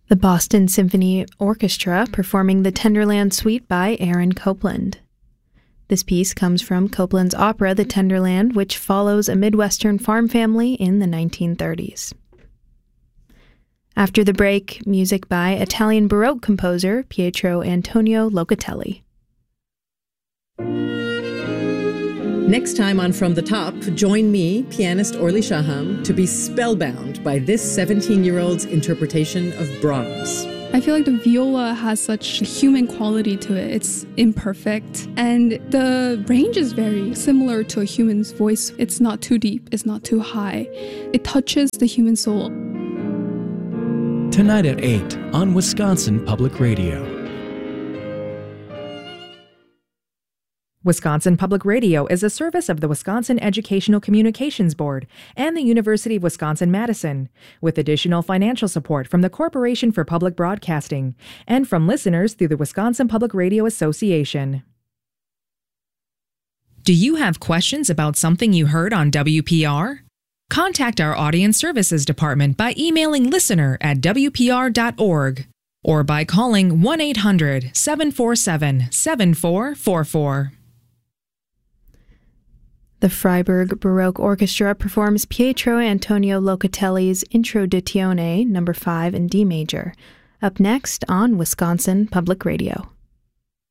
The Boston Symphony Orchestra performing the Tenderland Suite by Aaron Copland. This piece comes from Copland's opera The Tenderland, which follows a Midwestern farm family in the 1930s. After the break, music by Italian Baroque composer Pietro Antonio Locatelli. Next time on From the Top, join me, pianist Orly Shaham, to be spellbound by this 17-year-old's interpretation of Brahms. I feel like the viola has such a human quality to it. It's imperfect. And the range is very similar to a human's voice. It's not too deep. It's not too high. It touches the human soul. Tonight at 8 on Wisconsin Public Radio. Wisconsin Public Radio is a service of the Wisconsin Educational Communications Board and the University of Wisconsin-Madison, with additional financial support from the Corporation for Public Broadcasting and from listeners through the Wisconsin Public Radio Association. Do you have questions about something you heard on WPR? Contact our Audience Services Department by emailing listener@wpr.org or by calling 1-800-747-7444. The Freiburg Baroque Orchestra performs Pietro Antonio Locatelli's Introduzione No. 5 in D major, up next on Wisconsin Public Radio.